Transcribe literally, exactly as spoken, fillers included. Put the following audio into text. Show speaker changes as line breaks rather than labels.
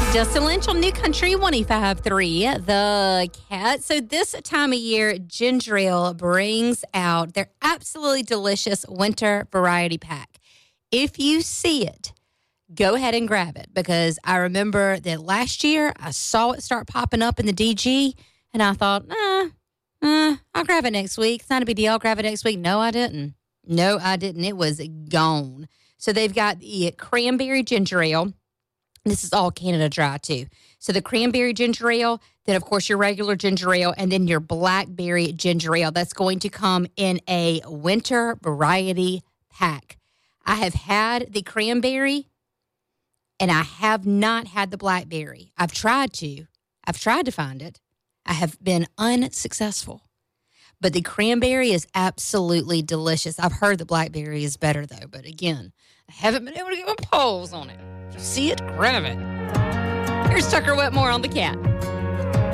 Justin Lynch on New Country one oh five point three, The Cat. So this time of year, Ginger Ale brings out their absolutely delicious winter variety pack. If you see it, go ahead and grab it, because I remember that last year I saw it start popping up in the D G, and I thought, nah, uh, I'll grab it next week. It's not a big deal. I'll grab it next week. No, I didn't. No, I didn't. It was gone. So they've got the cranberry ginger ale. This is all Canada Dry, too. So the cranberry ginger ale, then, of course, your regular ginger ale, and then your blackberry ginger ale. That's going to come in a winter variety pack. I have had the cranberry, and I have not had the blackberry. I've tried to. I've tried to find it. I have been unsuccessful. But the cranberry is absolutely delicious. I've heard the blackberry is better, though. But, again, I haven't been able to get my paws on it. If you see it, grab it. Here's Tucker Wetmore on The Cat.